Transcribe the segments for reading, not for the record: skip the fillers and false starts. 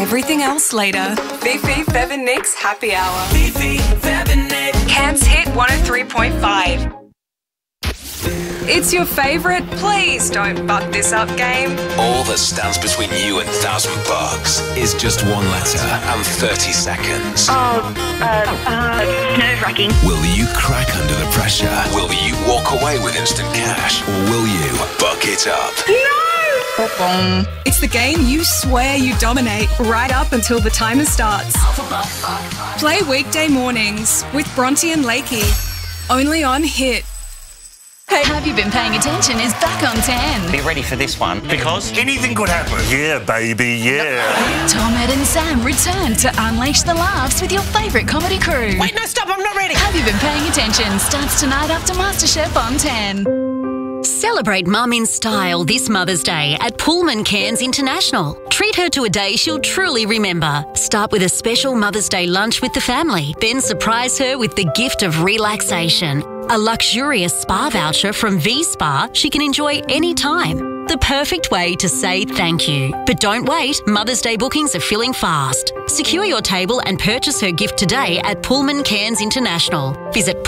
Everything else later. Fifi, Fev and Nick's Happy Hour. Fifi, Fev and Nick. Cairns Hit 103.5. It's your favourite Please Don't Buck This Up game. All that stands between you and $1,000 is just one letter and 30 seconds. Nerve-wracking. Will you crack under the pressure? Will you walk away with instant cash? Or will you buck it up? It's the game you swear you dominate right up until the timer starts. Play weekday mornings with Bronte and Lakey. Only on Hit. Hey, Have You Been Paying Attention is back on 10. Be ready for this one. Because anything could happen. Yeah, baby, yeah. Tom, Ed and Sam return to unleash the laughs with your favourite comedy crew. Wait, no, stop, I'm not ready. Have You Been Paying Attention starts tonight after MasterChef on 10. Celebrate Mum in style this Mother's Day at Pullman Cairns International. Treat her to a day she'll truly remember. Start with a special Mother's Day lunch with the family, then surprise her with the gift of relaxation. A luxurious spa voucher from V-Spa she can enjoy anytime. The perfect way to say thank you. But don't wait, Mother's Day bookings are filling fast. Secure your table and purchase her gift today at Pullman Cairns International. Visit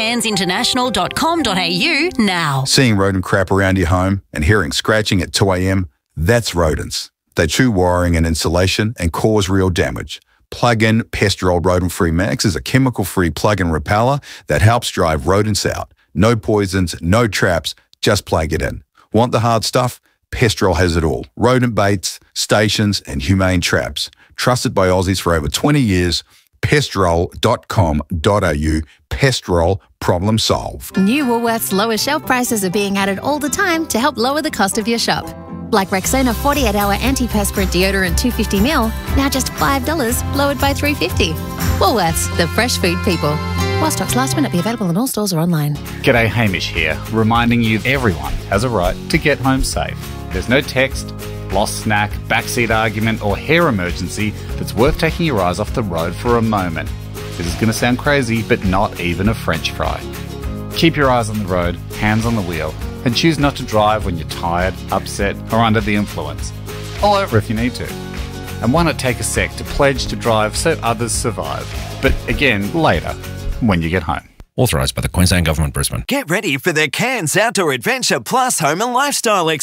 pullmancairnsinternational.com.au now. Seeing rodent crap around your home and hearing scratching at 2 a.m, that's rodents. They chew wiring and insulation and cause real damage. Plug-in Pestrol Rodent-Free Max is a chemical-free plug-in repeller that helps drive rodents out. No poisons, no traps, just plug it in. Want the hard stuff? Pestrol has it all. Rodent baits, stations and humane traps. Trusted by Aussies for over 20 years. Pestrol.com.au. Pestrol, problem solved. New Woolworths lower shelf prices are being added all the time to help lower the cost of your shop. Like Rexona 48-hour antiperspirant deodorant 250ml, now just $5, lowered by $3.50. Woolworths, the fresh food people. While stocks last, may not be available in all stores or online. G'day, Hamish here, reminding you everyone has a right to get home safe. There's no text, lost snack, backseat argument or hair emergency that's worth taking your eyes off the road for a moment. This is going to sound crazy, but not even a French fry. Keep your eyes on the road, hands on the wheel, and choose not to drive when you're tired, upset, or under the influence. Pull over if you need to. And why not take a sec to pledge to drive so others survive? But again, later, when you get home. Authorised by the Queensland Government, Brisbane. Get ready for the Cairns Outdoor Adventure Plus Home and Lifestyle